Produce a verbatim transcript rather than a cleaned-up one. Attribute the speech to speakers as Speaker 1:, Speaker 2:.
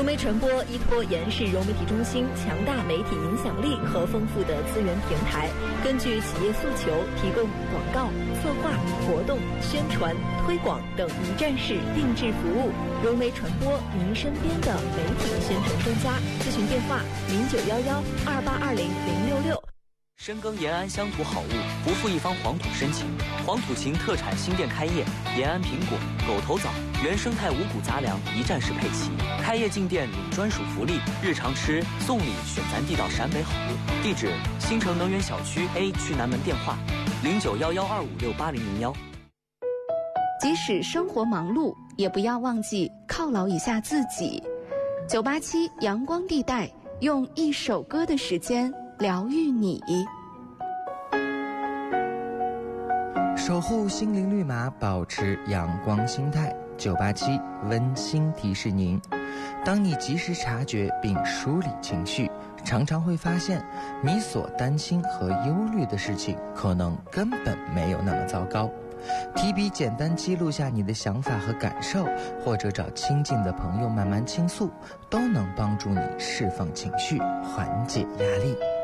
Speaker 1: 媒传播依托延世融媒体中心强大媒体影响力和丰富的资源平台，根据企业诉求提供广告、策划、活动、宣传、推广等一站式定制服务。融媒传播，您身边的媒体宣传专家。咨询电话：零九幺幺二八二零零六六。
Speaker 2: 深耕延安乡土好物，不负一方黄土深情。黄土情特产新店开业，延安苹果、狗头枣、原生态五谷杂粮一站式配齐。开业进店领专属福利，日常吃送礼选咱地道陕北好物。地址：新城能源小区 A 区南门，电话：零九幺幺二五六八零零幺。
Speaker 3: 即使生活忙碌，也不要忘记犒劳一下自己。九八七阳光地带，用一首歌的时间疗愈你。
Speaker 4: 守护心灵绿码，保持阳光心态。九八七温馨提示您：当你及时察觉并梳理情绪，常常会发现你所担心和忧虑的事情可能根本没有那么糟糕。提笔简单记录下你的想法和感受，或者找亲近的朋友慢慢倾诉，都能帮助你释放情绪，缓解压力。